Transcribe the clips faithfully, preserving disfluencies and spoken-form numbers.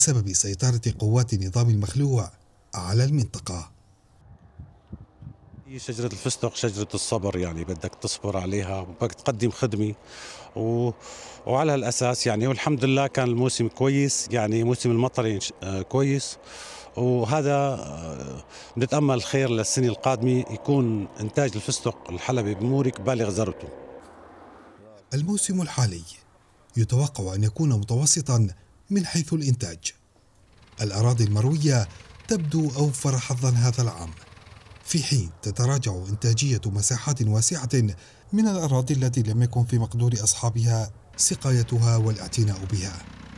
بسبب سيطرة قوات النظام المخلوع على المنطقة. هي شجرة الفستق شجرة الصبر، يعني بدك تصبر عليها وبدك تقدم خدمة و... وعلى هالأساس يعني، والحمد لله كان الموسم كويس، يعني موسم المطر آه، كويس. وهذا آه، بنتأمل الخير للسنة القادمة، يكون إنتاج الفستق الحلبي بمورك بالغ ذروته. الموسم الحالي يتوقع أن يكون متوسطا من حيث الإنتاج. الأراضي المروية تبدو أوفر حظا هذا العام، في حين تتراجع إنتاجية مساحات واسعة من الأراضي التي لم يكن في مقدور أصحابها سقايتها والاعتناء بها.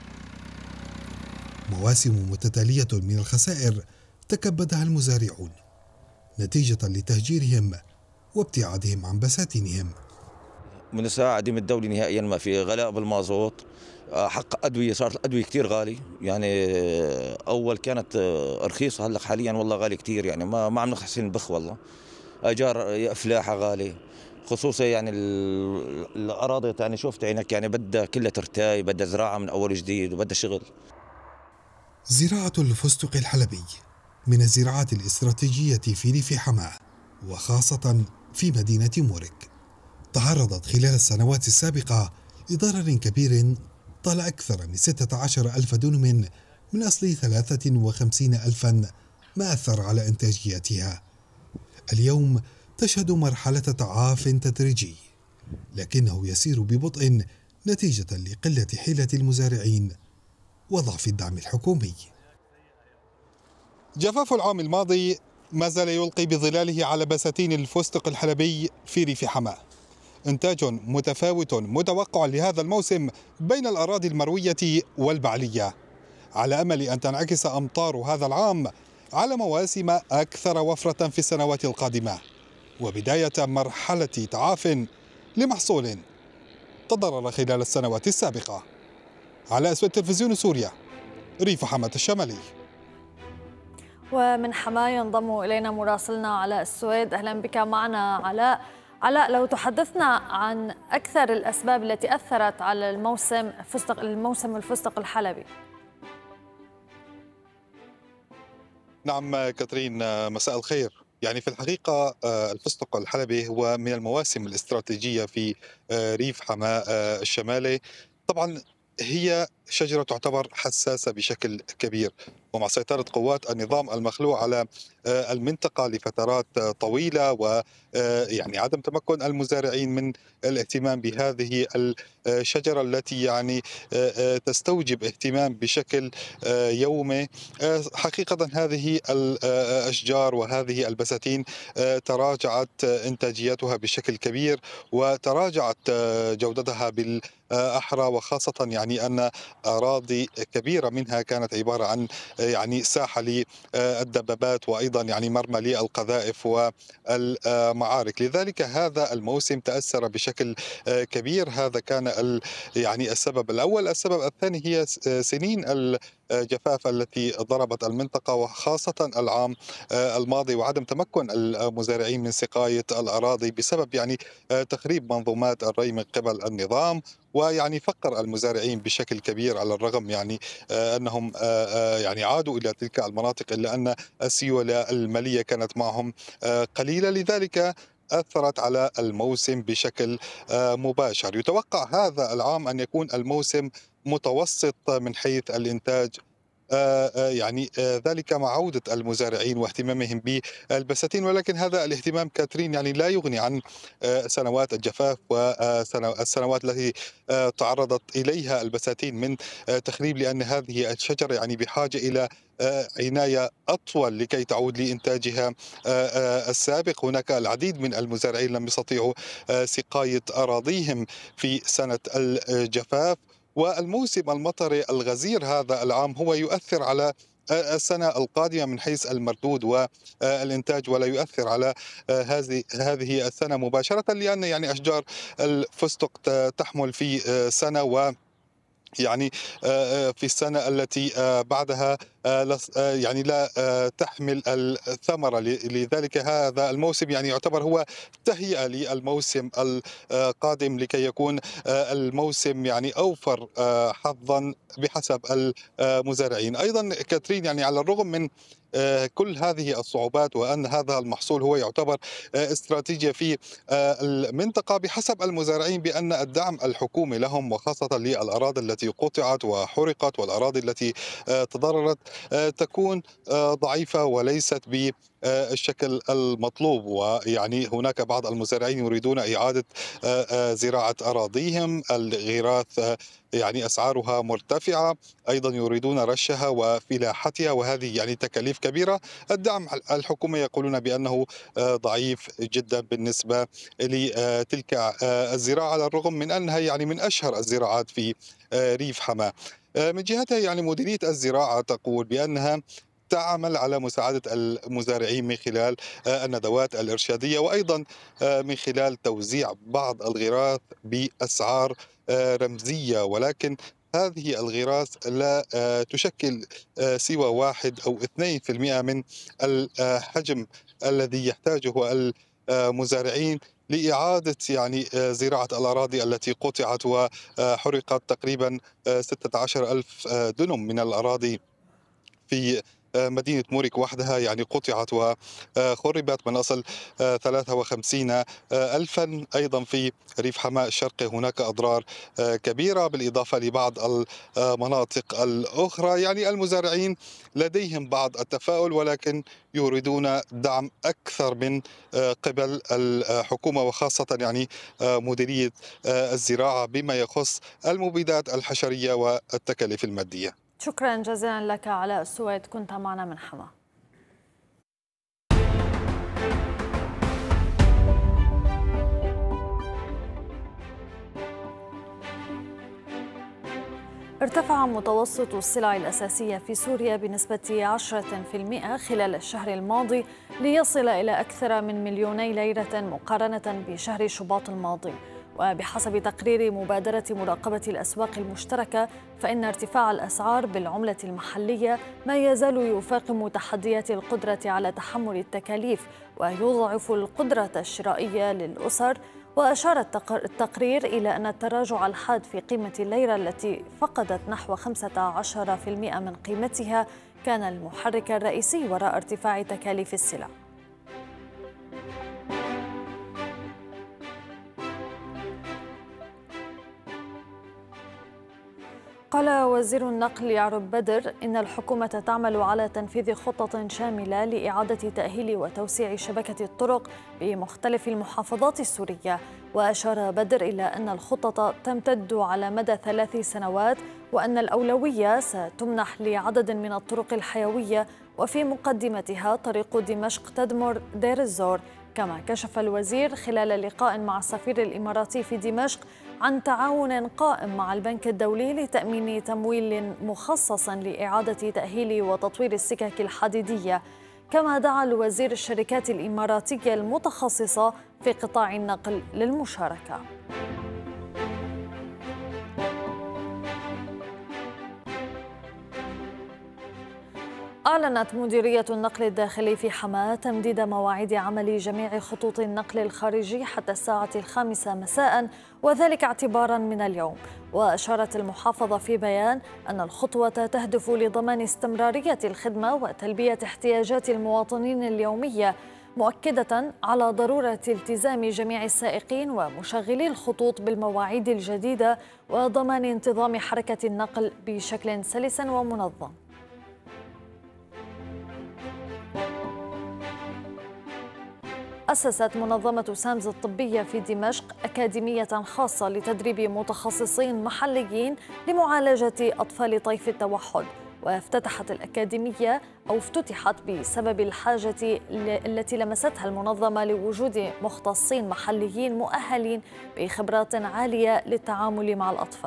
مواسم متتالية من الخسائر تكبدها المزارعون نتيجة لتهجيرهم وابتعادهم عن بساتينهم. من الساعة عدم الدولي نهائيا، ما في غلاء بالمازوت، حق أدوية، صارت الأدوية كتير غالي يعني. أول كانت رخيصة، هلا حاليا والله غالي كتير، يعني ما ما عم نحسن البخ والله. أجار أفلاحة غالي، خصوصا يعني الأراضي، يعني شفت عينك يعني بدها كلها ترتاي، بدها زراعة من أول وجديد وبدها شغل. زراعة الفستق الحلبي من الزراعات الاستراتيجية في ريف حماة، وخاصة في مدينة مورك. تعرضت خلال السنوات السابقة لضرر كبير طال أكثر من ستة عشر ألف دنم من أصل ثلاثة وخمسين ألفا، ما أثر على إنتاجيتها. اليوم تشهد مرحلة تعاف تدريجي، لكنه يسير ببطء نتيجة لقلة حيلة المزارعين وضعف الدعم الحكومي. جفاف العام الماضي ما زال يلقي بظلاله على بساتين الفستق الحلبي في ريف حماة. إنتاج متفاوت متوقع لهذا الموسم بين الأراضي المروية والبعلية، على أمل أن تنعكس أمطار هذا العام على مواسم أكثر وفرة في السنوات القادمة، وبداية مرحلة تعاف لمحصول تضرر خلال السنوات السابقة. على أسود تلفزيون سوريا، ريف حماة الشمالي. ومن حماة ينضم إلينا مراسلنا علاء السويد. أهلا بك معنا علاء. علاء، لو تحدثنا عن أكثر الأسباب التي أثرت على الموسم فستق الموسم الفستق الحلبي. نعم كاترين، مساء الخير. يعني في الحقيقة الفستق الحلبي هو من المواسم الاستراتيجية في ريف حماة الشمالي. طبعا هي شجرة تعتبر حساسة بشكل كبير، ومع سيطرة قوات النظام المخلوع على المنطقة لفترات طويلة، ويعني عدم تمكن المزارعين من الاهتمام بهذه الشجرة التي يعني تستوجب اهتمام بشكل يومي. حقيقة هذه الأشجار وهذه البساتين تراجعت إنتاجيتها بشكل كبير، وتراجعت جودتها بالأحرى، وخاصة يعني أن أراضي كبيرة منها كانت عبارة عن يعني ساحة للدبابات، وأيضا يعني مرمى للقذائف والمعارك. لذلك هذا الموسم تأثر بشكل كبير. هذا كان يعني السبب الأول. السبب الثاني هي سنين الجفاف التي ضربت المنطقة، وخاصة العام الماضي، وعدم تمكن المزارعين من سقاية الأراضي بسبب يعني تخريب منظومات الري من قبل النظام، ويعني فقر المزارعين بشكل كبير، على الرغم يعني أنهم يعني عادوا إلى تلك المناطق، إلا أن السيولة المالية كانت معهم قليلة، لذلك أثرت على الموسم بشكل مباشر. يتوقع هذا العام أن يكون الموسم متوسط من حيث الإنتاج، يعني ذلك مع عودة المزارعين واهتمامهم بالبساتين، ولكن هذا الاهتمام كاترين يعني لا يغني عن سنوات الجفاف والسنوات التي تعرضت إليها البساتين من تخريب، لأن هذه الشجرة يعني بحاجة إلى عناية أطول لكي تعود لإنتاجها السابق. هناك العديد من المزارعين لم يستطيعوا سقاية أراضيهم في سنة الجفاف، والموسم المطري الغزير هذا العام هو يؤثر على السنة القادمة من حيث المردود والإنتاج، ولا يؤثر على هذه هذه السنة مباشرة، لأن يعني أشجار الفستق تحمل في سنة، و يعني في السنة التي بعدها يعني لا تحمل الثمرة. لذلك هذا الموسم يعني يعتبر هو تهيئة للموسم القادم لكي يكون الموسم يعني أوفر حظا بحسب المزارعين. أيضا كاترين، يعني على الرغم من كل هذه الصعوبات وأن هذا المحصول هو يعتبر استراتيجية في المنطقة، بحسب المزارعين بأن الدعم الحكومي لهم وخاصة للأراضي التي قطعت وحرقت والأراضي التي تضررت تكون ضعيفة وليست ب الشكل المطلوب. ويعني هناك بعض المزارعين يريدون إعادة زراعة أراضيهم، الغراث يعني أسعارها مرتفعة، أيضا يريدون رشها وفلاحتها، وهذه يعني تكاليف كبيرة. الدعم الحكومي يقولون بأنه ضعيف جدا بالنسبة لتلك الزراعة، على الرغم من أنها يعني من أشهر الزراعات في ريف حماة. من جهتها يعني مديرية الزراعة تقول بأنها تعمل على مساعدة المزارعين من خلال الندوات الإرشادية، وأيضا من خلال توزيع بعض الغراث بأسعار رمزية، ولكن هذه الغراث لا تشكل سوى واحد أو اثنين في المئة من الحجم الذي يحتاجه المزارعين لإعادة يعني زراعة الأراضي التي قطعت وحرقت. تقريبا ستة عشر ألف دنم من الأراضي في مدينة موريك وحدها يعني قطعت وخربت، من أصل ثلاثة وخمسين ألفا. أيضا في ريف حماة الشرقي هناك أضرار كبيرة، بالإضافة لبعض المناطق الأخرى. يعني المزارعين لديهم بعض التفاؤل، ولكن يريدون دعم أكثر من قبل الحكومة وخاصة يعني مديرية الزراعة بما يخص المبيدات الحشرية والتكاليف المادية. شكرا جزيلا لك علاء السويد، كنت معنا من حماة. ارتفع متوسط السلع الأساسية في سوريا بنسبة عشرة بالمئة خلال الشهر الماضي ليصل إلى أكثر من مليوني ليرة مقارنة بشهر شباط الماضي. وبحسب تقرير مبادرة مراقبة الأسواق المشتركة، فإن ارتفاع الأسعار بالعملة المحلية ما يزال يفاقم تحديات القدرة على تحمل التكاليف ويضعف القدرة الشرائية للأسر. وأشار التقرير إلى أن التراجع الحاد في قيمة الليرة التي فقدت نحو خمسة عشر بالمئة من قيمتها كان المحرك الرئيسي وراء ارتفاع تكاليف السلع. قال وزير النقل يعرب بدر إن الحكومة تعمل على تنفيذ خطة شاملة لإعادة تأهيل وتوسيع شبكة الطرق بمختلف المحافظات السورية. وأشار بدر إلى أن الخطة تمتد على مدى ثلاث سنوات، وأن الأولوية ستمنح لعدد من الطرق الحيوية وفي مقدمتها طريق دمشق تدمر دير الزور. كما كشف الوزير خلال لقاء مع السفير الإماراتي في دمشق عن تعاون قائم مع البنك الدولي لتأمين تمويل مخصص لإعادة تأهيل وتطوير السكك الحديدية. كما دعا الوزير الشركات الإماراتية المتخصصة في قطاع النقل للمشاركة. أعلنت مديرية النقل الداخلي في حماة تمديد مواعيد عمل جميع خطوط النقل الخارجي حتى الساعة الخامسة مساء، وذلك اعتبارا من اليوم. وأشارت المحافظة في بيان أن الخطوة تهدف لضمان استمرارية الخدمة وتلبية احتياجات المواطنين اليومية، مؤكدة على ضرورة التزام جميع السائقين ومشغلي الخطوط بالمواعيد الجديدة وضمان انتظام حركة النقل بشكل سلس ومنظم. أسست منظمة سامز الطبية في دمشق أكاديمية خاصة لتدريب متخصصين محليين لمعالجة أطفال طيف التوحد. وافتتحت الأكاديمية أو افتتحت بسبب الحاجة التي لمستها المنظمة لوجود مختصين محليين مؤهلين بخبرات عالية للتعامل مع الأطفال.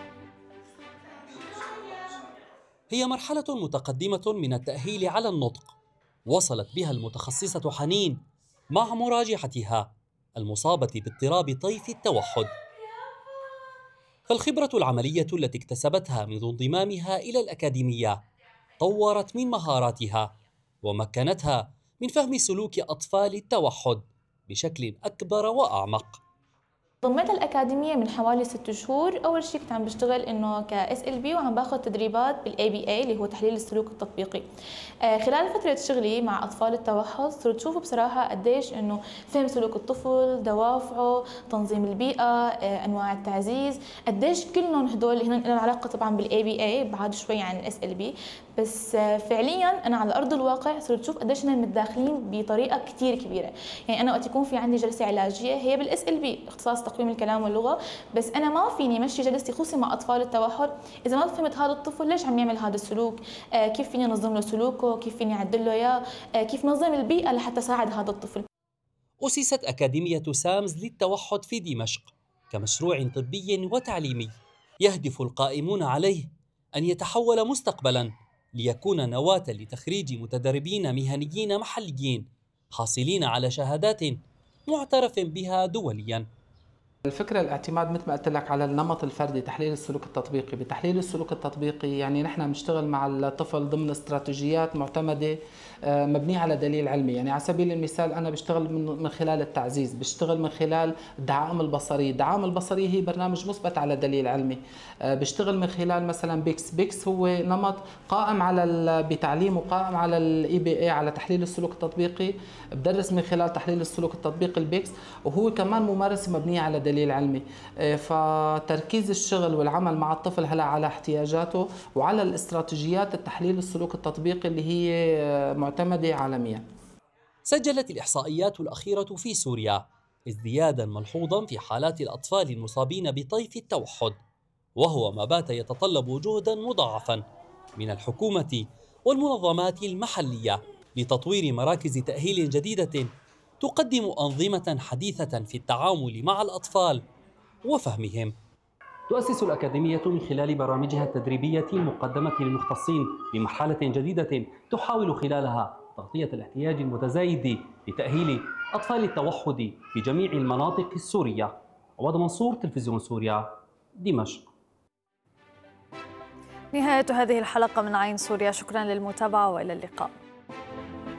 هي مرحلة متقدمة من التأهيل على النطق وصلت بها المتخصصة حنين مع مراجعتها المصابة باضطراب طيف التوحد. فالخبرة العملية التي اكتسبتها منذ انضمامها إلى الأكاديمية طورت من مهاراتها ومكنتها من فهم سلوك أطفال التوحد بشكل أكبر وأعمق. ضميت الأكاديمية من حوالي ست شهور. أول شيء كنت عم بشتغل إنه ك إس إل بي وعم باخذ تدريبات بالإي بي إي اللي هو تحليل السلوك التطبيقي. آه خلال فترة شغلي مع أطفال التوحد صرت شوف بصراحة قديش إنه فهم سلوك الطفل، دوافعه، تنظيم البيئة، آه أنواع التعزيز، قديش كلهم هدول اللي هن لهم علاقة طبعا بالإي بي إي بعد شوي عن الإس إل بي، بس آه فعليا أنا على أرض الواقع صرت شوف قديش هن متداخلين بطريقة كتير كبيرة. يعني أنا وقت يكون في عندي جلسة علاجية هي بالإس إل بي اختصاص تقويم الكلام واللغة، بس أنا ما فيني مشي جلستي خصوصي مع أطفال التوحد إذا ما فهمت هذا الطفل ليش عم يعمل هذا السلوك، آه كيف فيني أنظم له سلوكه، كيف فيني أعدل له إياه، آه كيف نظم البيئة لحتى ساعد هذا الطفل. أسست أكاديمية سامز للتوحد في دمشق كمشروع طبي وتعليمي يهدف القائمون عليه أن يتحول مستقبلاً ليكون نواة لتخريج متدربين مهنيين محليين حاصلين على شهادات معترف بها دولياً. الفكرة الاعتماد مثل ما قلت لك على النمط الفردي، تحليل السلوك التطبيقي. بتحليل السلوك التطبيقي يعني نحن بنشتغل مع الطفل ضمن استراتيجيات معتمدة مبنية على دليل علمي. يعني على سبيل المثال أنا بشتغل من خلال التعزيز، بشتغل من خلال الدعائم البصرية. الدعائم البصرية هي برنامج مثبت على دليل علمي. بشتغل من خلال مثلا بيكس. بيكس هو نمط قائم على بتعليمه قائم على الاي بي اي على تحليل السلوك التطبيقي. بدرس من خلال تحليل السلوك التطبيقي البيكس، وهو كمان ممارسة مبنية على دليل علمي. فتركيز الشغل والعمل مع الطفل هلا على احتياجاته وعلى الاستراتيجيات التحليل السلوك التطبيقي اللي هي معتمدة عالميا. سجلت الإحصائيات الأخيرة في سوريا ازديادا ملحوظا في حالات الأطفال المصابين بطيف التوحد، وهو ما بات يتطلب جهدا مضاعفا من الحكومة والمنظمات المحلية لتطوير مراكز تأهيل جديدة تقدم أنظمة حديثة في التعامل مع الأطفال وفهمهم. تؤسس الأكاديمية من خلال برامجها التدريبية المقدمة للمختصين بمرحلة جديدة تحاول خلالها تغطية الاحتياج المتزايد لتأهيل أطفال التوحد في جميع المناطق السورية. عواد منصور، تلفزيون سوريا، دمشق. نهاية هذه الحلقة من عين سوريا، شكرا للمتابعة وإلى اللقاء.